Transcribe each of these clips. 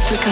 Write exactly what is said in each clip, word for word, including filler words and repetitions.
Africa.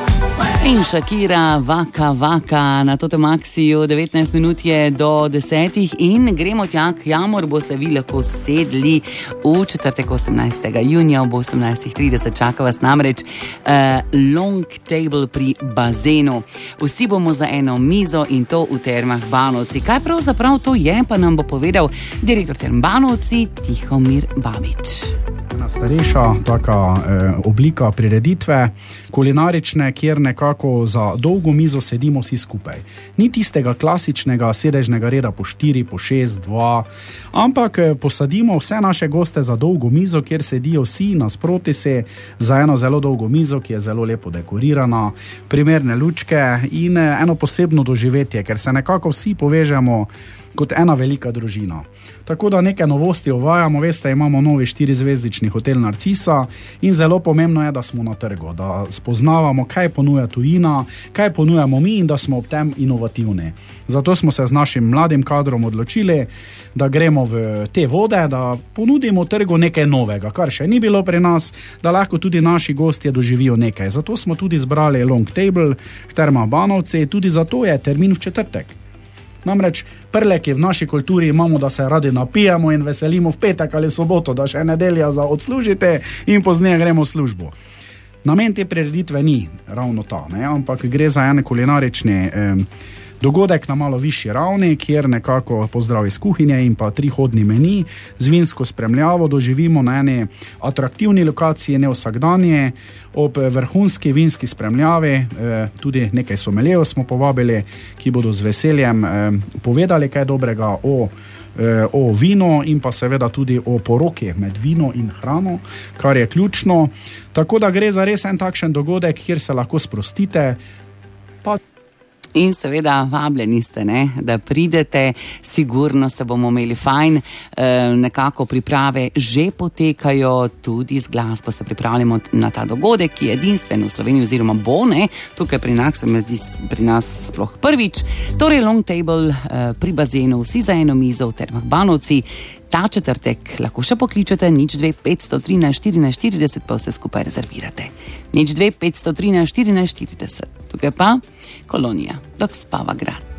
In Shakira, Vaka Vaka na Totem Maxiju, devetnajst minut je do desetih in gremo tja, kamor boste vi lahko sedli v četrtek osemnajstega junija ob osemnajst trideset. Čaka vas namreč uh, long table pri bazenu. Vsi bomo za eno mizo in to v Termah Banovci. Kaj pravzaprav to je, pa nam bo povedal direktor Term Banovci Tihomir Babič. Starejša taka eh, oblika prireditve, kulinarične, kjer nekako za dolgo mizo sedimo vsi skupaj. Ni tistega klasičnega sedežnega reda po štiri, po šest, dva, ampak eh, posadimo vse naše goste za dolgo mizo, kjer sedijo vsi nasproti se za eno zelo dolgo mizo, ki je zelo lepo dekorirana, primerne lučke in eh, eno posebno doživetje, ker se nekako vsi povežemo kot ena velika družina. Tako da neke novosti uvajamo, veste, imamo novi štirizvezdični hotel Narcisa in zelo pomembno je, da smo na trgu, da spoznavamo, kaj ponuja tujina, kaj ponujamo mi in da smo ob tem inovativni. Zato smo se z našim mladim kadrom odločili, da gremo v te vode, da ponudimo trgu nekaj novega, kar še ni bilo pri nas, da lahko tudi naši gostje doživijo nekaj. Zato smo tudi zbrali long table v Termah Banovci, tudi zato je termin v četrtek. Namreč prlek je v naši kulturi imamo, da se radi napijemo in veselimo v petek ali v soboto, da še nedelja za odslužite in pozneje gremo v službo. Namen te prireditve ni ravno ta, ne? Ampak gre za en kulinarični eh, dogodek na malo višji ravni, kjer nekako pozdrav iz kuhinje in pa trihodni meni z vinsko spremljavo doživimo na eni atraktivni lokaciji, ne vsakdanje, ob vrhunski vinski spremljavi, eh, tudi nekaj someljev smo povabili, ki bodo z veseljem eh, povedali kaj dobrega o, eh, o vinu in pa seveda tudi o poroki med vino in hrano, kar je ključno. Tako da gre za res en takšen dogodek, kjer se lahko sprostite, pa in seveda vabljeni ste, ne, da pridete, sigurno se bomo imeli fajn, e, nekako priprave že potekajo, tudi z glasbo se pripravljamo na ta dogodek, ki je edinstven v Sloveniji oziroma bo, ne, tukaj pri nas se me zdi pri nas sploh prvič, torej long table e, pri bazenu, vsi za eno mizo v Termah Banovci. Ta četrtek lahko še pokličete nič dve petsto trinajst štirinajst štirideset, pa vse skupaj rezervirate. nič dve petsto trinajst štirinajst štirideset. Tukaj pa Kolonija, dok spava grad.